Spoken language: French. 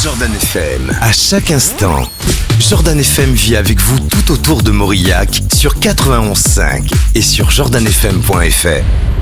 Jordan FM, à chaque instant. Jordan FM vit avec vous tout autour de Maurillac sur 91.5 et sur jordanfm.fr.